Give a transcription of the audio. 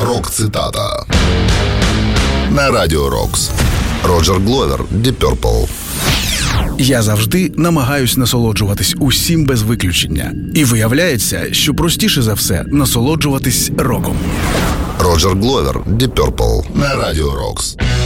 Рок-цитата на Радіо Рокс. Роджер Гловер, Deep Purple. Я завжди намагаюсь насолоджуватись усім без виключення. І виявляється, що простіше за все насолоджуватись роком. Роджер Гловер, Deep Purple на Радіо Рокс.